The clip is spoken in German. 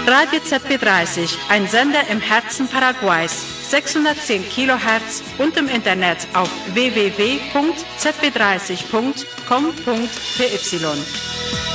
Radio ZB30, ein Sender im Herzen Paraguays, 610 Kilohertz und im Internet auf www.zb30.com.py.